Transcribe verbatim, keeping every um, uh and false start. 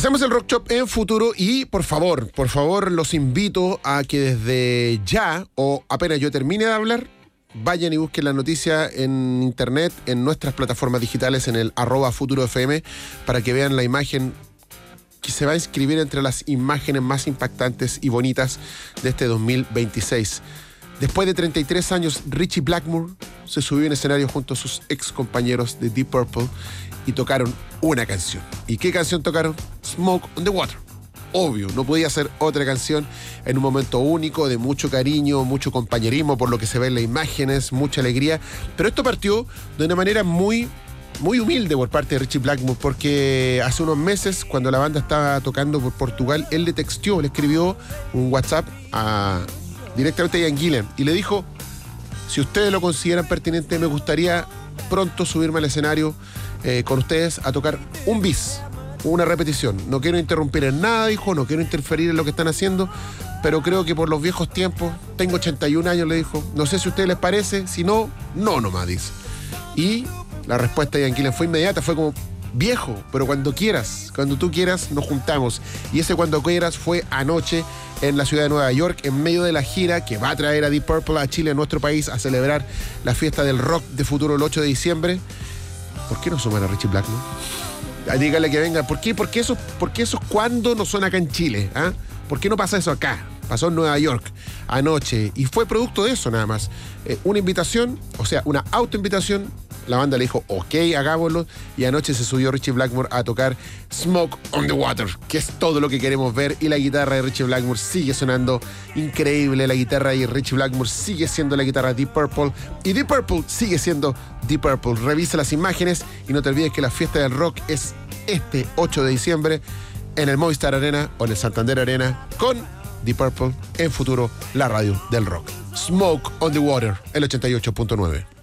Hacemos el Rock Shop en Futuro y por favor, por favor los invito a que desde ya o apenas yo termine de hablar, vayan y busquen la noticia en internet, en nuestras plataformas digitales, en el arroba Futuro F M, para que vean la imagen que se va a inscribir entre las imágenes más impactantes y bonitas de este dos mil veintiséis. Después de treinta y tres años, Ritchie Blackmore se subió en escenario junto a sus ex compañeros de Deep Purple y tocaron una canción. ¿Y qué canción tocaron? Smoke on the Water. Obvio, no podía ser otra canción en un momento único, de mucho cariño, mucho compañerismo, por lo que se ve en las imágenes, mucha alegría. Pero esto partió de una manera muy, muy humilde por parte de Ritchie Blackmore, porque hace unos meses, cuando la banda estaba tocando por Portugal, él le texteó, le escribió un WhatsApp a, directamente a Ian Gillan y le dijo: si ustedes lo consideran pertinente, me gustaría pronto subirme al escenario eh, con ustedes a tocar un bis, una repetición. No quiero interrumpir en nada, dijo, no quiero interferir en lo que están haciendo, pero creo que por los viejos tiempos, tengo ochenta y un años, le dijo, no sé si a ustedes les parece, si no, no nomás, dice. Y la respuesta de Ian Gillan fue inmediata, fue como: viejo, pero cuando quieras, cuando tú quieras, nos juntamos. Y ese cuando quieras fue anoche en la ciudad de Nueva York, en medio de la gira que va a traer a Deep Purple a Chile, a nuestro país, a celebrar la fiesta del rock de Futuro el ocho de diciembre. ¿Por qué no suman a Ritchie Blackmore? Dígale que venga. ¿Por qué? ¿Por qué eso, por qué eso cuando no suena acá en Chile? ¿Ah? ¿Por qué no pasa eso acá? Pasó en Nueva York anoche y fue producto de eso nada más. Eh, una invitación, o sea, una autoinvitación. La banda le dijo, ok, hagámoslo. Y anoche se subió Ritchie Blackmore a tocar Smoke on the Water, que es todo lo que queremos ver. Y la guitarra de Ritchie Blackmore sigue sonando increíble. La guitarra de Ritchie Blackmore sigue siendo la guitarra de Deep Purple. Y Deep Purple sigue siendo Deep Purple. Revisa las imágenes y no te olvides que la fiesta del rock es este ocho de diciembre en el Movistar Arena o en el Santander Arena con Deep Purple en Futuro, la radio del rock. Smoke on the Water, el ochenta y ocho punto nueve.